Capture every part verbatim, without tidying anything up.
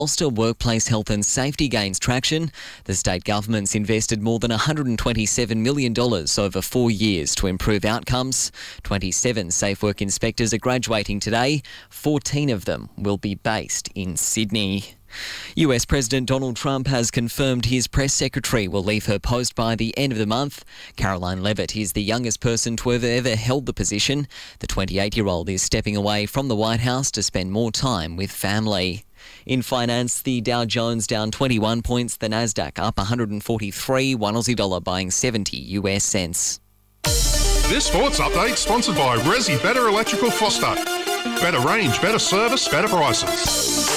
Ulster workplace health and safety gains traction. The state government's invested more than one hundred twenty-seven million dollars over four years to improve outcomes. twenty-seven Safe Work inspectors are graduating today. fourteen of them will be based in Sydney. U S President Donald Trump has confirmed his press secretary will leave her post by the end of the month. Caroline Leavitt is the youngest person to have ever held the position. The twenty-eight-year-old is stepping away from the White House to spend more time with family. In finance, the Dow Jones down twenty-one points, the Nasdaq up one hundred forty-three, one Aussie dollar buying seventy U S cents. This sports update sponsored by Resi Better Electrical Foster. Better range, better service, better prices.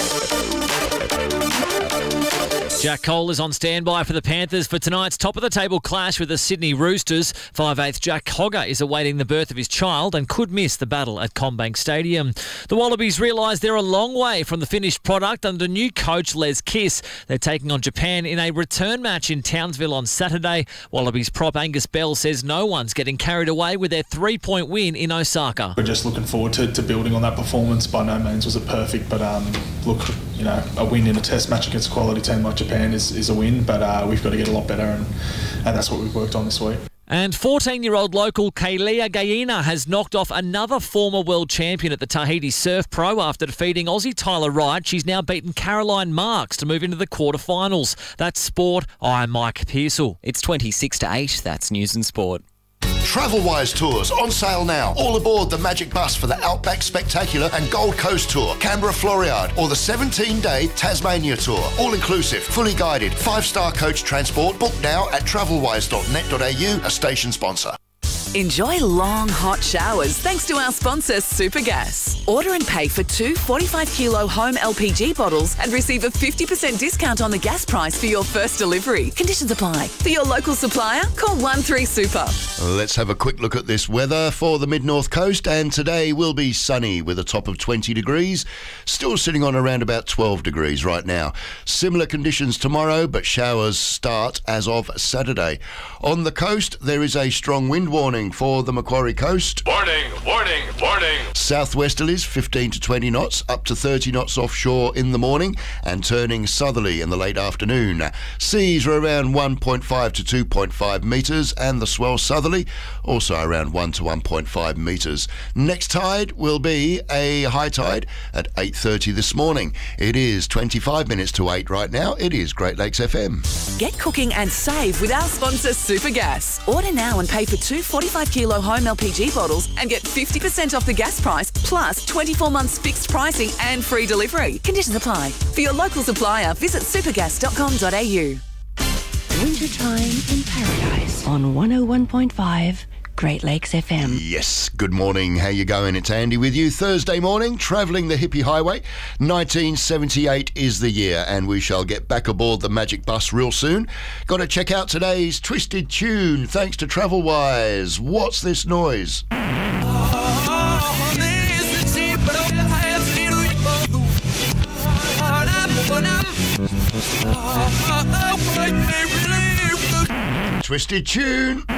Jack Cole is on standby for the Panthers for tonight's top-of-the-table clash with the Sydney Roosters. five-eighth Jack Hogger is awaiting the birth of his child and could miss the battle at CommBank Stadium. The Wallabies realise they're a long way from the finished product under new coach Les Kiss. They're taking on Japan in a return match in Townsville on Saturday. Wallabies prop Angus Bell says no one's getting carried away with their three-point win in Osaka. We're just looking forward to, to building on that performance. By no means was it perfect, but um, look, you know, a win in a test match against a quality team like Japan is, is a win, but uh, we've got to get a lot better, and, and that's what we've worked on this week. And fourteen-year-old local Kailea Gaina has knocked off another former world champion at the Tahiti Surf Pro after defeating Aussie Tyler Wright. She's now beaten Caroline Marks to move into the quarterfinals. That's sport. I'm Mike Pearsall. It's twenty-six to eight. That's News and Sport. Travelwise Tours on sale now. All aboard the Magic Bus for the Outback Spectacular and Gold Coast Tour, Canberra Floriade, or the seventeen-day Tasmania Tour. All inclusive, fully guided, five-star coach transport. Book now at travelwise dot net dot a u, a station sponsor. Enjoy long, hot showers thanks to our sponsor, Supergas. Order and pay for two forty-five kilo home L P G bottles and receive a fifty percent discount on the gas price for your first delivery. Conditions apply. For your local supplier, call one three super. Let's have a quick look at this weather for the mid-north coast, and today will be sunny with a top of twenty degrees. Still sitting on around about twelve degrees right now. Similar conditions tomorrow, but showers start as of Saturday. On the coast, there is a strong wind warning for the Macquarie Coast. Warning, warning, warning. Southwesterlies fifteen to twenty knots, up to thirty knots offshore in the morning and turning southerly in the late afternoon. Seas are around one point five to two point five metres and the swell southerly also around one to one point five metres. Next tide will be a high tide at eight thirty this morning. It is twenty-five minutes to eight right now. It is Great Lakes F M. Get cooking and save with our sponsor, Supergas. Order now and pay for two forty-five kilo home L P G bottles and get fifty percent off the gas price plus twenty-four months fixed pricing and free delivery. Conditions apply. For your local supplier, visit supergas dot com dot a u. Wintertime in Paradise on one oh one point five Great Lakes F M. Yes, good morning. How you going? It's Andy with you. Thursday morning, travelling the hippie highway. nineteen seventy-eight is the year, and we shall get back aboard the Magic Bus real soon. Got to check out today's Twisted Tune, thanks to Travelwise. What's this noise? Twisted Tune.